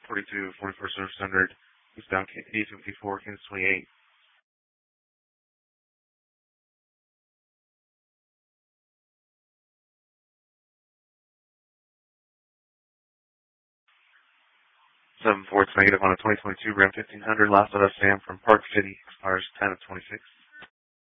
42, 44 Surf Standard, eastbound A54, Kansas 28. Seven Ford's negative on a 2022 Ram 1500. Last of us, Sam from Park City. Expires 10 of 26.